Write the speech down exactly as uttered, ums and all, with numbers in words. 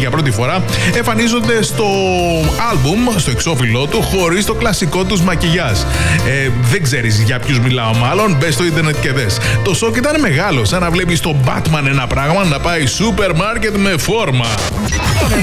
για πρώτη φορά εμφανίζονται στο άλμπουμ, στο εξώφυλλό του, χωρίς το κλασικό τους μακιγιάζ. Ε, δεν ξέρεις για ποιους μιλάω μάλλον, μπες στο ίντερνετ και δες. Το σοκ ήταν μεγάλο, σαν να βλέπεις τον Batman ένα πράγμα να πάει σούπερ μάρκετ με φόρμα.